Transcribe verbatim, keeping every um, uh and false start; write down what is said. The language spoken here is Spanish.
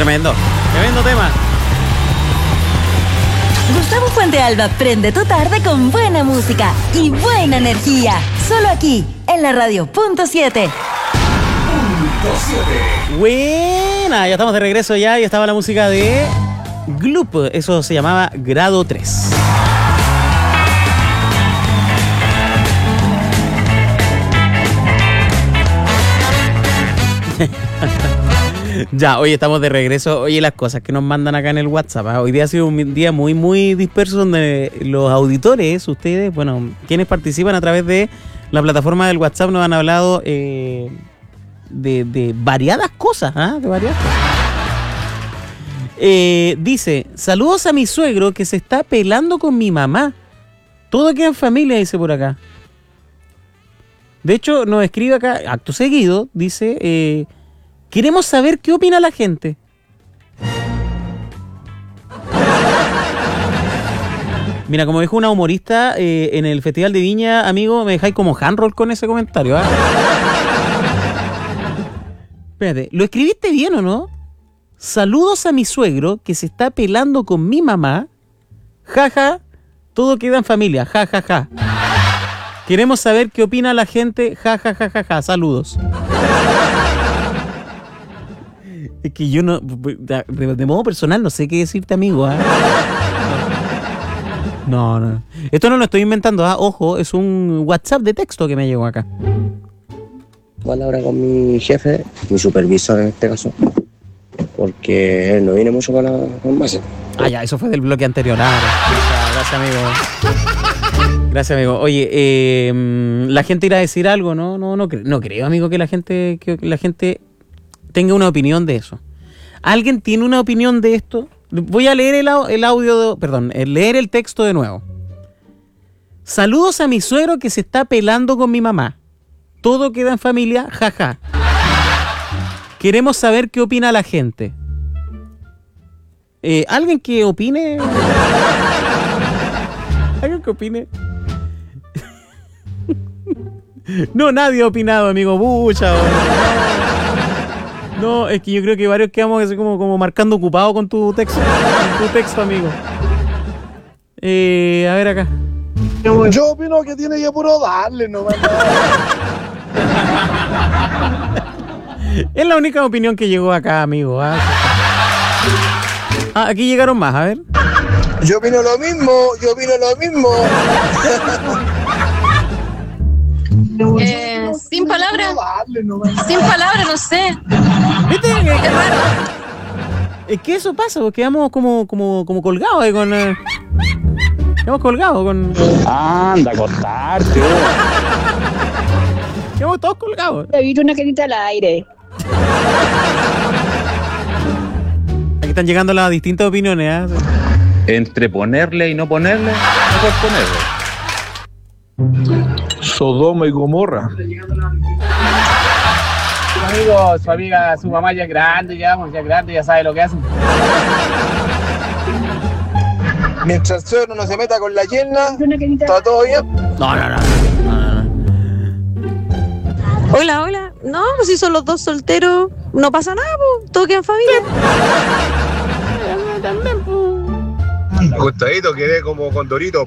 Tremendo, tremendo tema. Gustavo Fuentealba prende tu tarde con buena música y buena energía. Solo aquí, en la radio punto siete. Punto siete. Buena, ya estamos de regreso ya y estaba la música de Gloop. Eso se llamaba Grado tres. Ya, hoy estamos de regreso. Oye, las cosas que nos mandan acá en el WhatsApp, ¿eh? Hoy día ha sido un día muy, muy disperso donde los auditores, ustedes, bueno, quienes participan a través de la plataforma del WhatsApp nos han hablado eh, de, de variadas cosas, ¿ah? ¿eh? De variadas cosas. Eh, dice, saludos a mi suegro que se está pelando con mi mamá. Todo queda en familia, dice por acá. De hecho, nos escribe acá, acto seguido, dice... Eh, queremos saber qué opina la gente. Mira, como dijo una humorista eh, en el Festival de Viña, amigo, me dejáis como handroll con ese comentario. ¿eh? Espérate, ¿lo escribiste bien o no? Saludos a mi suegro que se está pelando con mi mamá. Jaja, ja, todo queda en familia. Ja, ja, ja. Queremos saber qué opina la gente. Ja, ja, ja, ja, ja. Saludos. Es que yo no, de, de modo personal, no sé qué decirte, amigo. ¿eh? No, no. Esto no lo estoy inventando, ¿eh? Ojo, es un WhatsApp de texto que me llegó acá. Palabra con mi jefe, mi supervisor en este caso, porque él no viene mucho con la farmacia. Ah, ya, eso fue del bloque anterior. Ah, gracias, gracias, amigo. Gracias, amigo. Oye, eh, la gente irá a decir algo, ¿no? No, no, no creo, amigo, que la gente, que la gente tenga una opinión de eso. ¿Alguien tiene una opinión de esto? Voy a leer el, el audio, de, perdón, leer el texto de nuevo. Saludos a mi suegro que se está pelando con mi mamá. Todo queda en familia, jaja. Queremos saber qué opina la gente. Eh, ¿Alguien que opine? ¿Alguien que opine? No, nadie ha opinado, amigo. Bucha. No, es que yo creo que varios quedamos así como, como marcando ocupado con tu texto. Con tu texto, amigo. Eh, a ver acá. Yo opino que tiene que puro darle, no man. Es la única opinión que llegó acá, amigo. Ah, ah, aquí llegaron más, a ver. Yo opino lo mismo, yo opino lo mismo. Eh, sin palabras, sin palabras, no sé. ¿Viste? Es raro. Es que eso pasa, porque quedamos como, como, como colgados ahí con... Eh, quedamos colgados con... Anda, a cortarte. Quedamos todos colgados. Te vi una carita al aire. Aquí están llegando las distintas opiniones, ¿eh? Entre ponerle y no ponerle, mejor ponerle. Sodoma y Gomorra. Su amigo, su amiga, su mamá ya es grande, ya, ya es grande, ya sabe lo que hace. Mientras el suegro no se meta con la yerna, ¿está todo bien? No, no, no. no, no. Hola, hola. No, pues si son los dos solteros, no pasa nada, pues. Todo queda en familia. Acostadito, quedé como con Dorito.